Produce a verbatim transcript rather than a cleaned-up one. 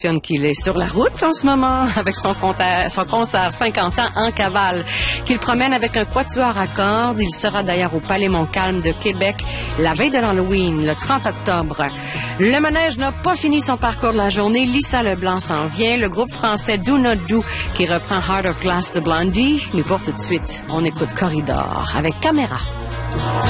qu'il est sur la route en ce moment avec son concert, son concert cinquante ans en cavale, qu'il promène avec un quatuor à cordes. Il sera d'ailleurs au Palais Montcalm de Québec la veille de l'Halloween, le trente octobre. Le manège n'a pas fini son parcours de la journée. Lisa Leblanc s'en vient. Le groupe français Do Not Do qui reprend Heart of Glass de Blondie. Mais pour tout de suite, on écoute Corridor avec Caméra.